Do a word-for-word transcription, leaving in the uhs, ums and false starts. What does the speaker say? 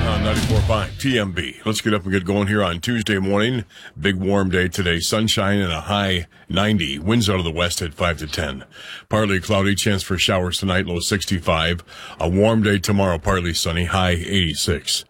on ninety-four point five T M B. Let's get up and get going here on Tuesday morning. Big warm day today. Sunshine and a high ninety. Winds out of the west at five to ten. Partly cloudy. Chance for showers tonight. Low sixty-five. A warm day tomorrow. Partly sunny. High eighty-six.